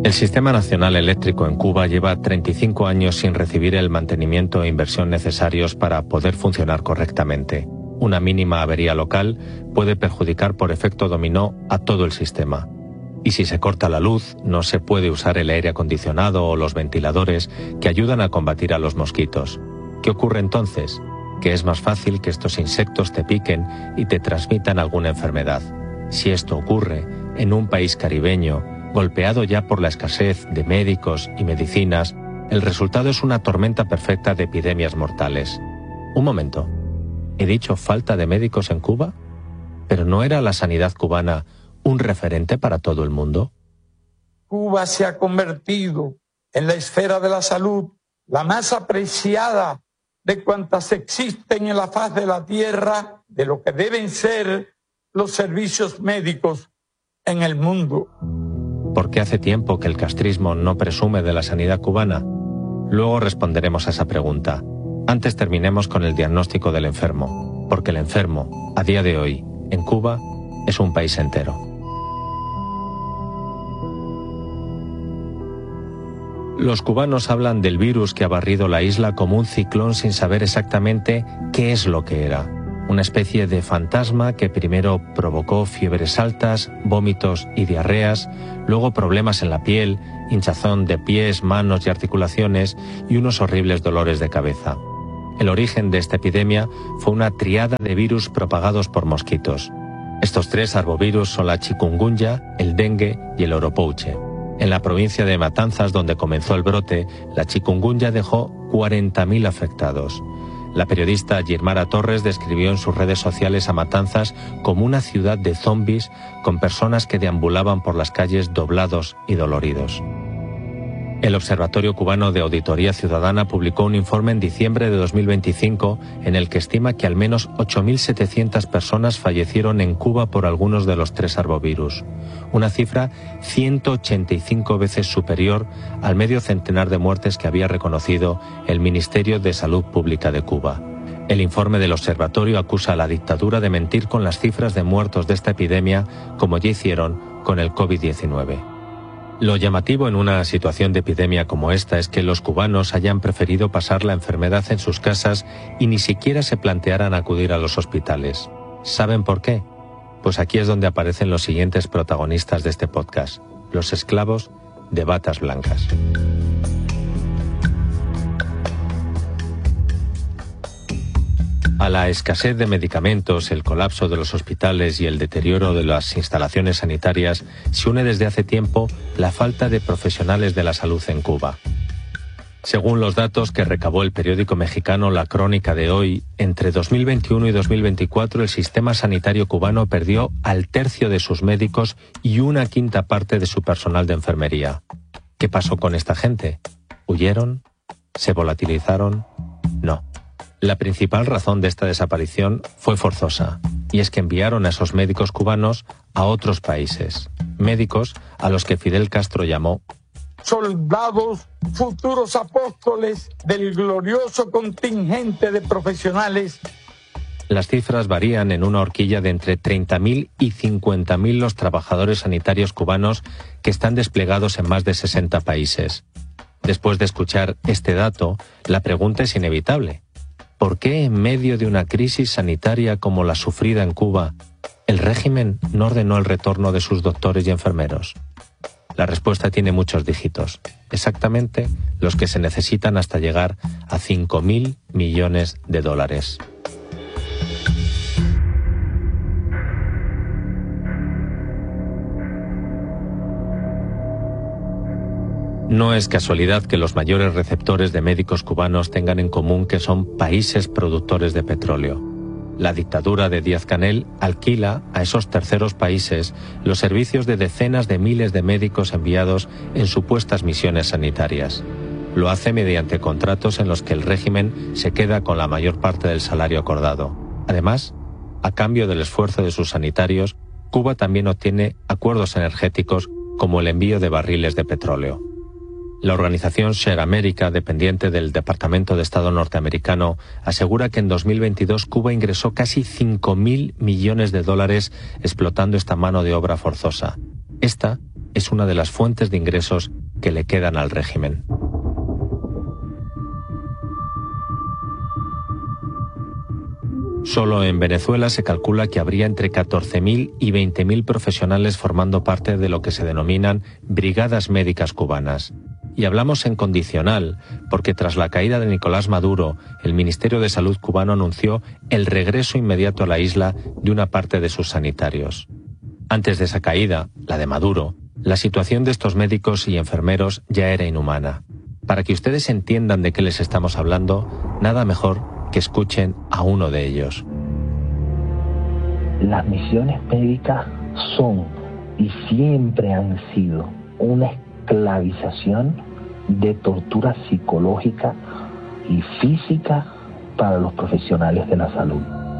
El Sistema Nacional Eléctrico en Cuba lleva 35 años sin recibir el mantenimiento e inversión necesarios para poder funcionar correctamente. Una mínima avería local puede perjudicar por efecto dominó a todo el sistema. Y si se corta la luz, no se puede usar el aire acondicionado o los ventiladores que ayudan a combatir a los mosquitos. ¿Qué ocurre entonces? Que es más fácil que estos insectos te piquen y te transmitan alguna enfermedad. Si esto ocurre en un país caribeño, golpeado ya por la escasez de médicos y medicinas, el resultado es una tormenta perfecta de epidemias mortales. Un momento, ¿he dicho falta de médicos en Cuba? ¿Pero no era la sanidad cubana un referente para todo el mundo? Cuba se ha convertido en la esfera de la salud, la más apreciada de cuantas existen en la faz de la tierra, de lo que deben ser los servicios médicos en el mundo. ¿Por qué hace tiempo que el castrismo no presume de la sanidad cubana? Luego responderemos a esa pregunta. Antes terminemos con el diagnóstico del enfermo, porque el enfermo, a día de hoy, en Cuba, es un país entero. Los cubanos hablan del virus que ha barrido la isla como un ciclón sin saber exactamente qué es lo que era. Una especie de fantasma que primero provocó fiebres altas, vómitos y diarreas, luego problemas en la piel, hinchazón de pies, manos y articulaciones y unos horribles dolores de cabeza. El origen de esta epidemia fue una triada de virus propagados por mosquitos. Estos 3 arbovirus son la chikungunya, el dengue y el oropouche. En la provincia de Matanzas, donde comenzó el brote, la chikungunya dejó 40.000 afectados. La periodista Girmara Torres describió en sus redes sociales a Matanzas como una ciudad de zombies con personas que deambulaban por las calles doblados y doloridos. El Observatorio Cubano de Auditoría Ciudadana publicó un informe en diciembre de 2025 en el que estima que al menos 8.700 personas fallecieron en Cuba por algunos de los 3 arbovirus, una cifra 185 veces superior al medio centenar de muertes que había reconocido el Ministerio de Salud Pública de Cuba. El informe del observatorio acusa a la dictadura de mentir con las cifras de muertos de esta epidemia, como ya hicieron con el COVID-19. Lo llamativo en una situación de epidemia como esta es que los cubanos hayan preferido pasar la enfermedad en sus casas y ni siquiera se plantearan acudir a los hospitales. ¿Saben por qué? Pues aquí es donde aparecen los siguientes protagonistas de este podcast, los esclavos de batas blancas. A la escasez de medicamentos, el colapso de los hospitales y el deterioro de las instalaciones sanitarias se une desde hace tiempo la falta de profesionales de la salud en Cuba. Según los datos que recabó el periódico mexicano La Crónica de Hoy, entre 2021 y 2024 el sistema sanitario cubano perdió al tercio de sus médicos y una quinta parte de su personal de enfermería. ¿Qué pasó con esta gente? ¿Huyeron? ¿Se volatilizaron? No. La principal razón de esta desaparición fue forzosa, y es que enviaron a esos médicos cubanos a otros países, médicos a los que Fidel Castro llamó soldados, futuros apóstoles del glorioso contingente de profesionales. Las cifras varían en una horquilla de entre 30.000 y 50.000 los trabajadores sanitarios cubanos que están desplegados en más de 60 países. Después de escuchar este dato, la pregunta es inevitable. ¿Por qué en medio de una crisis sanitaria como la sufrida en Cuba, el régimen no ordenó el retorno de sus doctores y enfermeros? La respuesta tiene muchos dígitos, exactamente los que se necesitan hasta llegar a 5.000 millones de dólares. No es casualidad que los mayores receptores de médicos cubanos tengan en común que son países productores de petróleo. La dictadura de Díaz-Canel alquila a esos terceros países los servicios de decenas de miles de médicos enviados en supuestas misiones sanitarias. Lo hace mediante contratos en los que el régimen se queda con la mayor parte del salario acordado. Además, a cambio del esfuerzo de sus sanitarios, Cuba también obtiene acuerdos energéticos como el envío de barriles de petróleo. La organización Share America, dependiente del Departamento de Estado norteamericano, asegura que en 2022 Cuba ingresó casi 5.000 millones de dólares explotando esta mano de obra forzosa. Esta es una de las fuentes de ingresos que le quedan al régimen. Solo en Venezuela se calcula que habría entre 14.000 y 20.000 profesionales formando parte de lo que se denominan brigadas médicas cubanas. Y hablamos en condicional, porque tras la caída de Nicolás Maduro, el Ministerio de Salud cubano anunció el regreso inmediato a la isla de una parte de sus sanitarios. Antes de esa caída, la de Maduro, la situación de estos médicos y enfermeros ya era inhumana. Para que ustedes entiendan de qué les estamos hablando, nada mejor que escuchen a uno de ellos. Las misiones médicas son y siempre han sido una esclavización de tortura psicológica y física para los profesionales de la salud.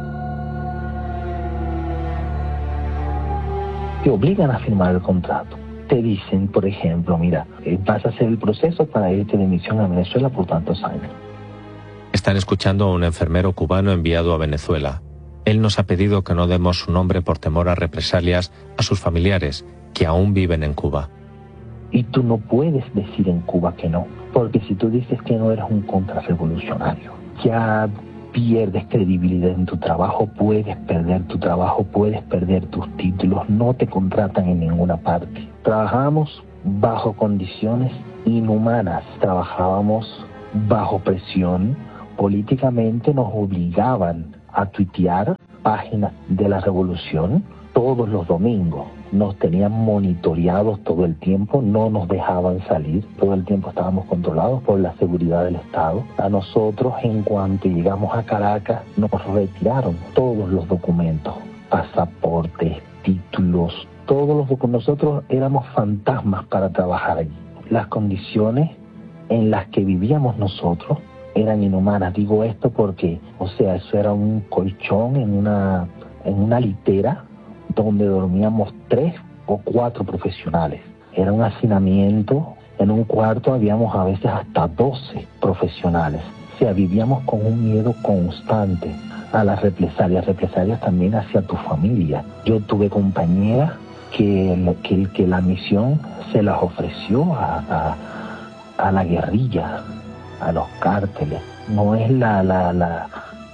Te obligan a firmar el contrato. Te dicen, por ejemplo, mira, vas a hacer el proceso para irte de misión a Venezuela por tantos años. Están escuchando a un enfermero cubano enviado a Venezuela. Él nos ha pedido que no demos su nombre por temor a represalias a sus familiares, que aún viven en Cuba. Y tú no puedes decir en Cuba que no, porque si tú dices que no eres un contrarrevolucionario, ya pierdes credibilidad en tu trabajo, puedes perder tu trabajo, puedes perder tus títulos, no te contratan en ninguna parte. Trabajamos bajo condiciones inhumanas, trabajábamos bajo presión. Políticamente nos obligaban a tuitear páginas de la revolución todos los domingos. Nos tenían monitoreados todo el tiempo, no nos dejaban salir, todo el tiempo estábamos controlados por la seguridad del Estado. A nosotros, en cuanto llegamos a Caracas, nos retiraron todos los documentos, pasaportes, títulos, todos los documentos. Nosotros éramos fantasmas para trabajar allí. Las condiciones en las que vivíamos nosotros eran inhumanas. Digo esto porque, eso era un colchón en una litera donde dormíamos 3 o 4 profesionales. Era un hacinamiento. En un cuarto habíamos a veces hasta 12 profesionales. Vivíamos con un miedo constante a las represalias también hacia tu familia. Yo tuve compañeras que la misión se las ofreció a la guerrilla, a los cárteles. No es la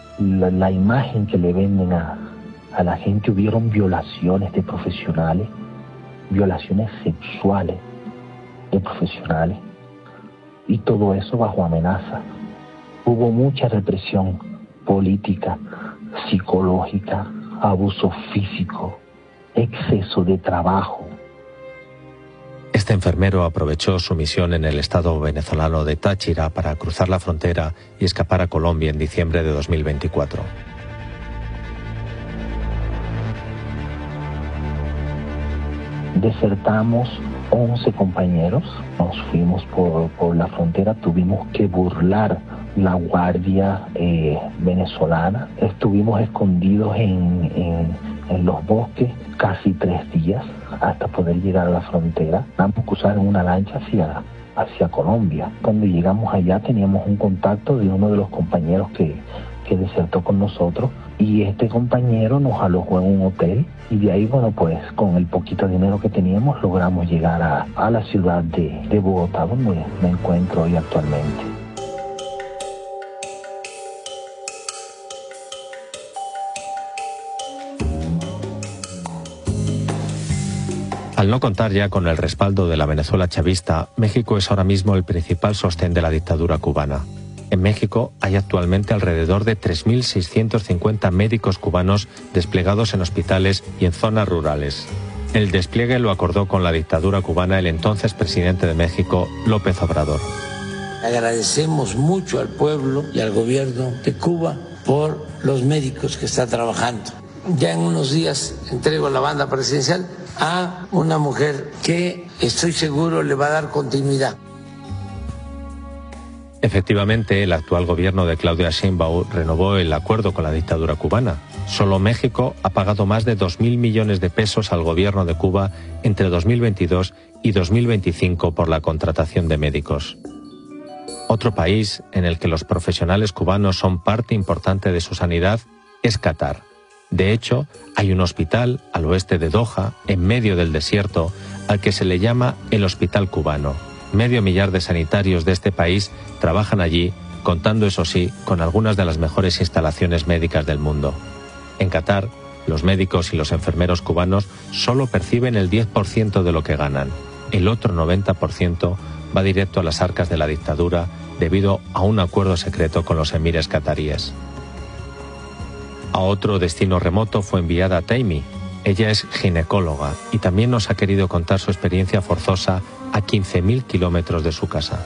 imagen que le venden a la gente. Hubieron violaciones de profesionales, violaciones sexuales de profesionales, y todo eso bajo amenaza. Hubo mucha represión política, psicológica, abuso físico, exceso de trabajo. Este enfermero aprovechó su misión en el estado venezolano de Táchira para cruzar la frontera y escapar a Colombia en diciembre de 2024. Desertamos 11 compañeros, nos fuimos por la frontera, tuvimos que burlar la guardia venezolana, estuvimos escondidos en los bosques casi 3 días hasta poder llegar a la frontera. Vamos a cruzar en una lancha hacia Colombia. Cuando llegamos allá teníamos un contacto de uno de los compañeros que desertó con nosotros, y este compañero nos alojó en un hotel, y de ahí, pues con el poquito dinero que teníamos logramos llegar a la ciudad de Bogotá, donde me encuentro hoy actualmente. Al no contar ya con el respaldo de la Venezuela chavista, México es ahora mismo el principal sostén de la dictadura cubana. En México hay actualmente alrededor de 3.650 médicos cubanos desplegados en hospitales y en zonas rurales. El despliegue lo acordó con la dictadura cubana el entonces presidente de México, López Obrador. Agradecemos mucho al pueblo y al gobierno de Cuba por los médicos que está trabajando. Ya en unos días entrego la banda presidencial a una mujer que estoy seguro le va a dar continuidad. Efectivamente, el actual gobierno de Claudia Sheinbaum renovó el acuerdo con la dictadura cubana. Solo México ha pagado más de 2.000 millones de pesos al gobierno de Cuba entre 2022 y 2025 por la contratación de médicos. Otro país en el que los profesionales cubanos son parte importante de su sanidad es Qatar. De hecho, hay un hospital al oeste de Doha, en medio del desierto, al que se le llama el Hospital Cubano. 500.000 de sanitarios de este país trabajan allí, contando, eso sí, con algunas de las mejores instalaciones médicas del mundo. En Qatar, los médicos y los enfermeros cubanos solo perciben el 10% de lo que ganan. El otro 90% va directo a las arcas de la dictadura debido a un acuerdo secreto con los emires cataríes. A otro destino remoto fue enviada Taimi. Ella es ginecóloga y también nos ha querido contar su experiencia forzosa a 15.000 kilómetros de su casa.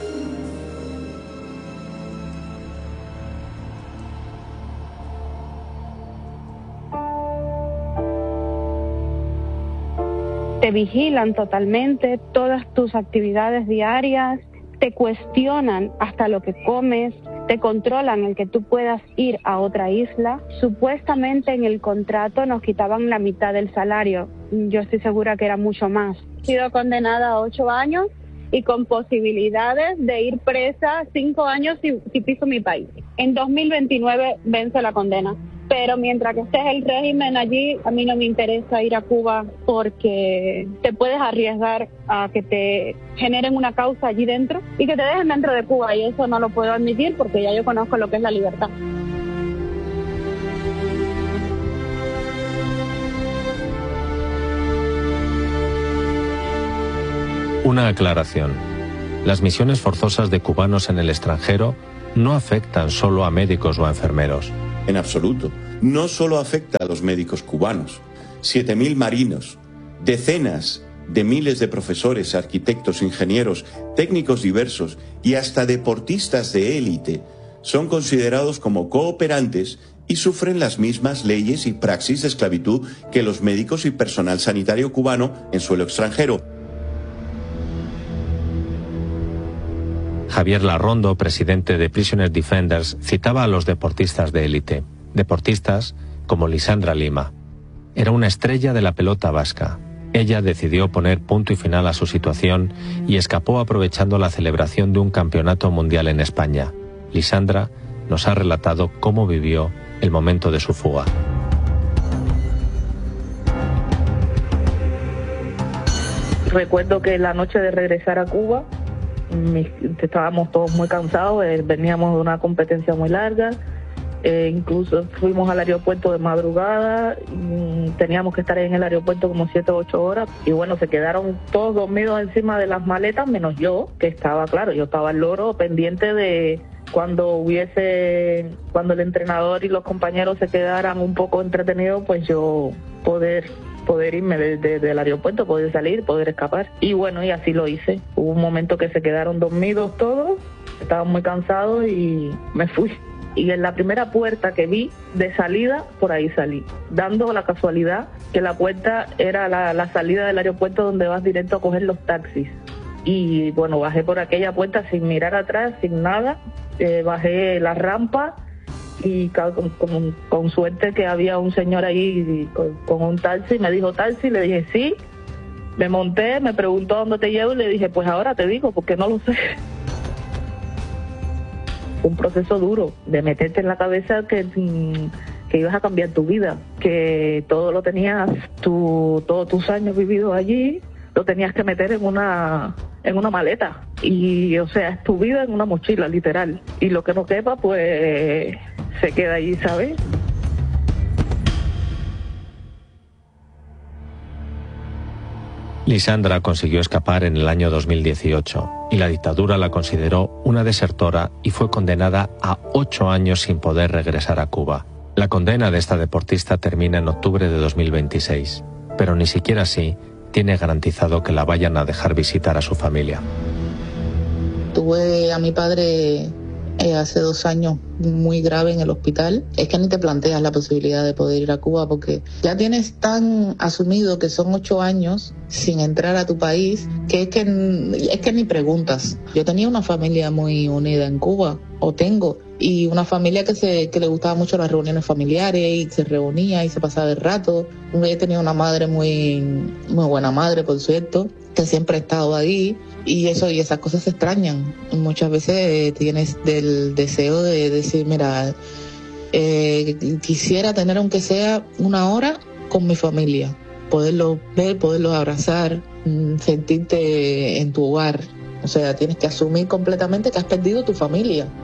Te vigilan totalmente todas tus actividades diarias, te cuestionan hasta lo que comes, te controlan el que tú puedas ir a otra isla. Supuestamente en el contrato nos quitaban la mitad del salario. Yo estoy segura que era mucho más. He sido condenada a 8 años y con posibilidades de ir presa 5 años si piso mi país. En 2029 vence la condena. Pero mientras que estés el régimen allí, a mí no me interesa ir a Cuba porque te puedes arriesgar a que te generen una causa allí dentro y que te dejen dentro de Cuba, y eso no lo puedo admitir porque ya yo conozco lo que es la libertad. Una aclaración. Las misiones forzosas de cubanos en el extranjero no afectan solo a médicos o a enfermeros. En absoluto. No solo afecta a los médicos cubanos. 7.000 marinos, decenas de miles de profesores, arquitectos, ingenieros, técnicos diversos y hasta deportistas de élite son considerados como cooperantes y sufren las mismas leyes y praxis de esclavitud que los médicos y personal sanitario cubano en suelo extranjero. Javier Larrondo, presidente de Prisoner Defenders, citaba a los deportistas de élite. Deportistas como Lisandra Lima. Era una estrella de la pelota vasca. Ella decidió poner punto y final a su situación y escapó aprovechando la celebración de un campeonato mundial en España. Lisandra nos ha relatado cómo vivió el momento de su fuga. Recuerdo que la noche de regresar a Cuba, estábamos todos muy cansados, veníamos de una competencia muy larga, incluso fuimos al aeropuerto de madrugada, teníamos que estar en el aeropuerto como 7 o 8 horas, y bueno, se quedaron todos dormidos encima de las maletas, menos yo, que estaba, claro, yo estaba al loro pendiente de cuando el entrenador y los compañeros se quedaran un poco entretenidos, pues yo poder irme del aeropuerto, poder salir, poder escapar. Y bueno, y así lo hice. Hubo un momento que se quedaron dormidos todos, estaban muy cansados y me fui. Y en la primera puerta que vi de salida, por ahí salí, dando la casualidad que la puerta era la salida del aeropuerto donde vas directo a coger los taxis. Y bueno, bajé por aquella puerta sin mirar atrás, sin nada, bajé la rampa y con suerte que había un señor ahí con un taxi, me dijo taxi, le dije sí, me monté, me preguntó dónde te llevo y le dije pues ahora te digo porque no lo sé. Un proceso duro de meterte en la cabeza que ibas a cambiar tu vida, que todo lo tenías, todos tus años vividos allí, lo tenías que meter en una maleta y o sea, es tu vida en una mochila literal, y lo que no quepa pues se queda ahí, ¿sabes? Lisandra consiguió escapar en el año 2018 y la dictadura la consideró una desertora y fue condenada a 8 años sin poder regresar a Cuba. La condena de esta deportista termina en octubre de 2026, pero ni siquiera así tiene garantizado que la vayan a dejar visitar a su familia. Tuve a mi padre hace 2 años muy grave en el hospital. Es que ni te planteas la posibilidad de poder ir a Cuba porque ya tienes tan asumido que son 8 años sin entrar a tu país que es que ni preguntas. Yo tenía una familia muy unida en Cuba, o tengo, y una familia que le gustaba mucho las reuniones familiares y se reunía y se pasaba el rato. He tenido una madre muy buena madre, por cierto, que siempre ha estado ahí, y esas cosas se extrañan. Muchas veces tienes del deseo de decir, mira, quisiera tener aunque sea 1 hora con mi familia, poderlos ver, poderlos abrazar, sentirte en tu hogar. O sea, tienes que asumir completamente que has perdido tu familia.